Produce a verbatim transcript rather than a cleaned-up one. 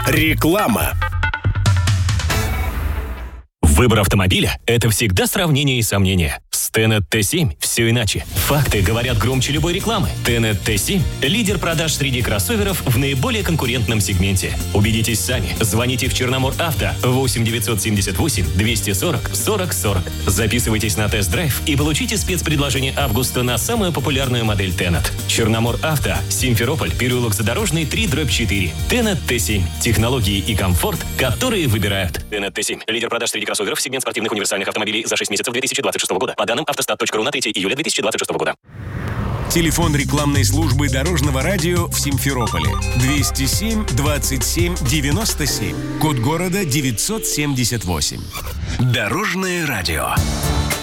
Реклама. Выбор автомобиля – это всегда сравнение и сомнения. С Tenet ти семь все иначе. Факты говорят громче любой рекламы. Tenet ти семь – лидер продаж среди кроссоверов в наиболее конкурентном сегменте. Убедитесь сами. Звоните в Черномор Авто восемь девятьсот семьдесят восемь двести сорок сорок сорок. Записывайтесь на тест-драйв и получите спецпредложение августа на самую популярную модель Tenet. Черномор Авто, Симферополь, переулок Задорожный, три дробь четыре. Tenet ти семь. Технологии и комфорт, которые выбирают. Tenet ти семь – лидер продаж среди кроссоверов в сегмент спортивных универсальных автомобилей за шесть месяцев две тысячи двадцать шестого года. По данным автостат точка ру на третье июля две тысячи двадцать шестого года. Телефон рекламной службы Дорожного радио в Симферополе. двести семь двадцать семь девяносто семь. Код города девятьсот семьдесят восемь. Дорожное радио.